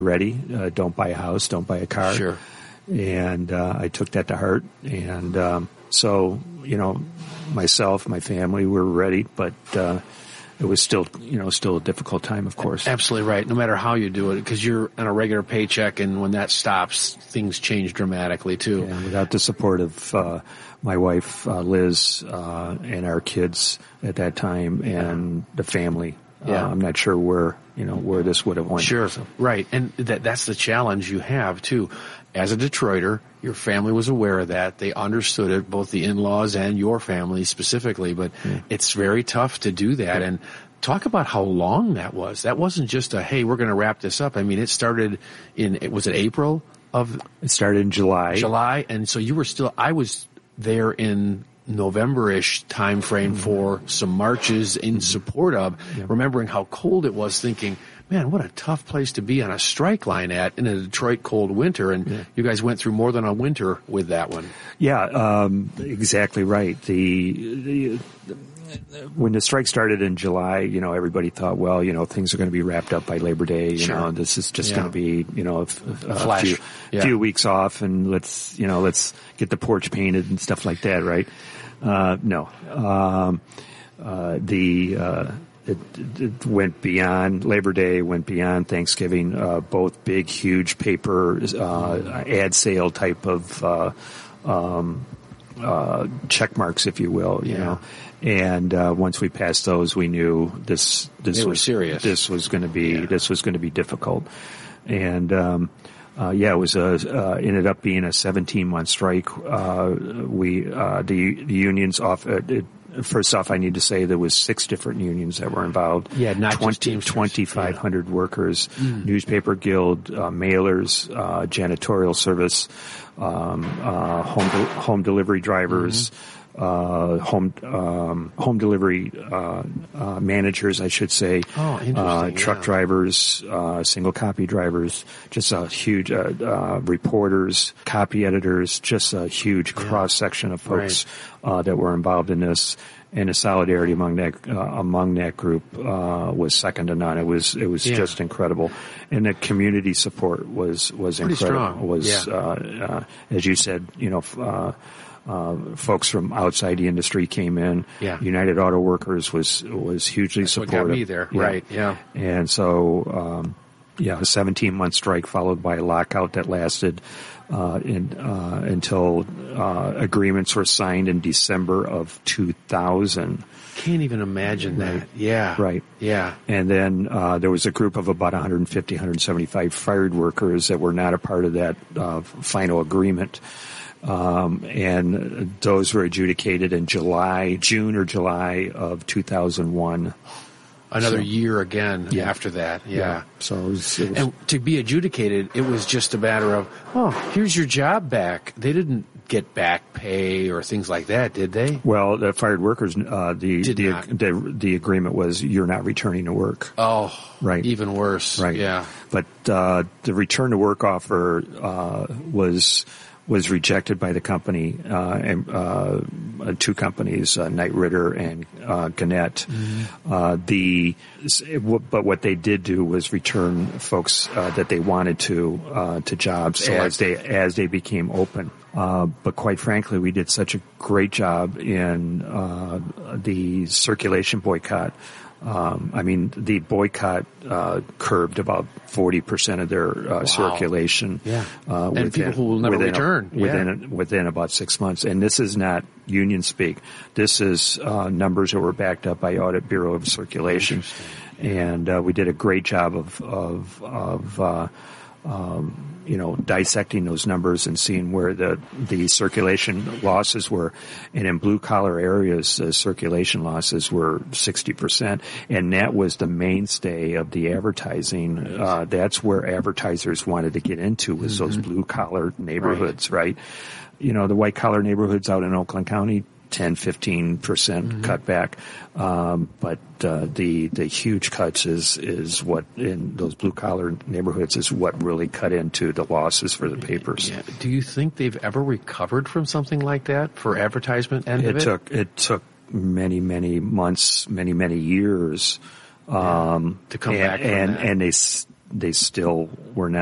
ready. Don't buy a house. Don't buy a car. Sure. And I took that to heart. And so, myself, my family were ready, but it was still a difficult time, of course. Absolutely right. No matter how you do it, because you're on a regular paycheck, and when that stops, things change dramatically too. And without the support of my wife, Liz, and our kids at that time, and the family, I'm not sure where this would have went. Sure, right. And that's the challenge you have too. As a Detroiter, your family was aware of that. They understood it, both the in-laws and your family specifically, but it's very tough to do that. And talk about how long that was. That wasn't just hey, we're going to wrap this up. I mean, it started was it April of? It started in July. July. And so you were I was there in November-ish time frame for some marches in support of, remembering how cold it was, thinking, man, what a tough place to be on a strike line in a Detroit cold winter. And you guys went through more than a winter with that one. Yeah, exactly right. When the strike started in July, everybody thought, well, things are going to be wrapped up by Labor Day. This is just going to be, a few weeks off, and let's get the porch painted and stuff like that, right? No. It went beyond Labor Day, went beyond Thanksgiving, both big, huge paper, ad sale type of, check marks, if you will, you know. And once we passed those, we knew this was serious. This was going to be difficult. And it was ended up being a 17-month strike. The unions first off, I need to say there was 6 different unions that were involved. Yeah, not 2,500 workers, newspaper guild, mailers, janitorial service, home delivery drivers, home delivery managers, I should say. Oh, interesting. Truck drivers, single copy drivers, just a huge reporters, copy editors, just a huge cross section of folks that were involved in this. And the solidarity among that group was second to none. It was just incredible, and the community support was pretty incredible. strong. As you said, folks from outside the industry came in. Yeah. United Auto Workers was hugely That's supportive. What got me there, right? Yeah. And so, a 17-month strike followed by a lockout that lasted until agreements were signed in December of 2000. Can't even imagine that. Yeah. Right. Yeah. And then there was a group of about 150, 175 fired workers that were not a part of that final agreement. And those were adjudicated in June or July of 2001. Another year again after that. Yeah. So it was, and to be adjudicated, it was just a matter of, here's your job back. They didn't get back pay or things like that, did they? Well, the fired workers, the agreement was you're not returning to work. Oh, right. Even worse. Right. Yeah. But the return to work offer was rejected by the company and 2 companies, Knight Ridder and Gannett. But what they did do was return folks that they wanted to jobs as they became open. But quite frankly, we did such a great job in the circulation boycott. The boycott curbed about 40% of their circulation. Yeah. And people who will never return. Within about 6 months. And this is not union speak. This is numbers that were backed up by Audit Bureau of Circulation. And we did a great job of dissecting those numbers and seeing where the circulation losses were. And in blue collar areas, the circulation losses were 60%. And that was the mainstay of the advertising. That's where advertisers wanted to get into, was those blue collar neighborhoods, right? The white collar neighborhoods out in Oakland County, 10-15% cutback. But the huge cuts is what in those blue collar neighborhoods is what really cut into the losses for the papers. Yeah. Do you think they've ever recovered from something like that for advertisement end of it? It took many months, many years to come back from and they still were not